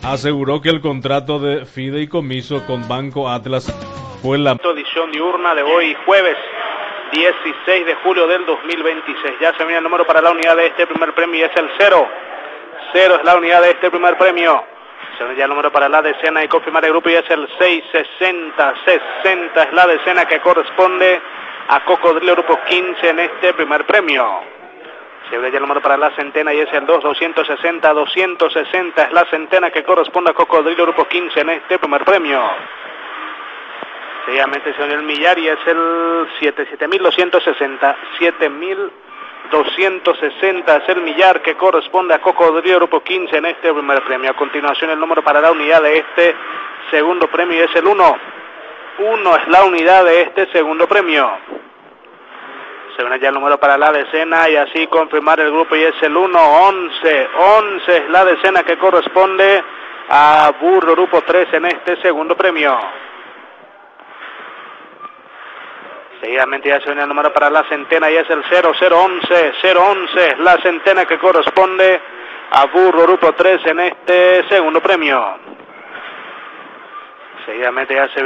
aseguró que el contrato de fideicomiso con Banco Atlas fue la edición diurna de hoy, jueves 16 de julio del 2026. Ya se viene el número para la unidad de este primer premio y es el 0. 0 es la unidad de este primer premio. Se viene ya el número para la decena y confirmar el grupo y es el 660. 60 es la decena que corresponde a Cocodrilo Grupo 15 en este primer premio. Se viene ya el número para la centena y es el 2. 260. 260 es la centena que corresponde a Cocodrilo Grupo 15 en este primer premio. Seguidamente se viene el millar y es el 7260. 7260 es el millar que corresponde a Cocodrilo Grupo 15 en este primer premio. A continuación el número para la unidad de este segundo premio y es el 1. 1 es la unidad de este segundo premio. Se viene ya el número para la decena y así confirmar el grupo y es el 1. 11. 11 es la decena que corresponde a Burro Grupo 3 en este segundo premio. Seguidamente ya se viene el número para la centena y es el 0011. 011 es la centena que corresponde a Burro Grupo 3 en este segundo premio. Seguidamente ya se